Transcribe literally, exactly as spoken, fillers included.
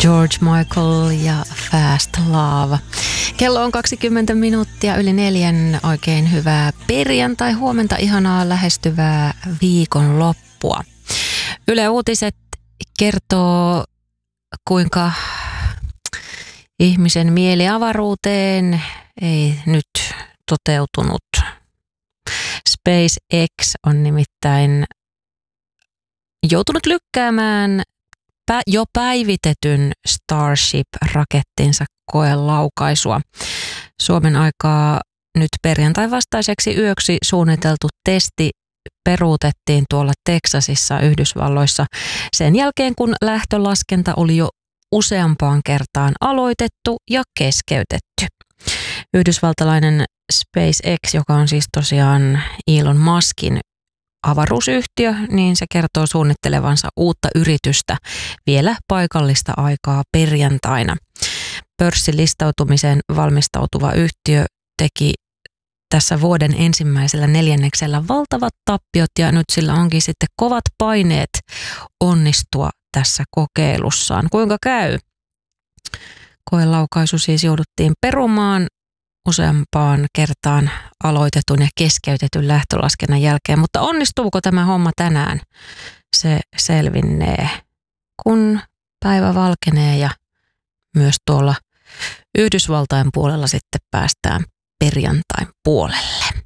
George Michael ja Fast Love. Kello on kaksikymmentä minuuttia yli neljän. Oikein hyvää perjantai, huomenta, ihanaa lähestyvää viikonloppua. Yle Uutiset kertoo, kuinka ihmisen mieli avaruuteen ei nyt toteutunut. SpaceX on nimittäin joutunut lykkäämään jo päivitetyn Starship-rakettinsa koelaukaisua. Suomen aikaa nyt perjantai vastaiseksi yöksi suunniteltu testi peruutettiin tuolla Teksasissa Yhdysvalloissa sen jälkeen, kun lähtölaskenta oli jo useampaan kertaan aloitettu ja keskeytetty. Yhdysvaltalainen SpaceX, joka on siis tosiaan Elon Muskin avaruusyhtiö, niin se kertoo suunnittelevansa uutta yritystä vielä paikallista aikaa perjantaina. Pörssilistautumiseen valmistautuva yhtiö teki tässä vuoden ensimmäisellä neljänneksellä valtavat tappiot ja nyt sillä onkin sitten kovat paineet onnistua tässä kokeilussaan. Kuinka käy? Koelaukaisu siis jouduttiin perumaan useampaan kertaan aloitetun ja keskeytetyn lähtölaskennan jälkeen, mutta onnistuuko tämä homma tänään? Se selvinnee, kun päivä valkenee ja myös tuolla Yhdysvaltain puolella sitten päästään perjantain puolelle.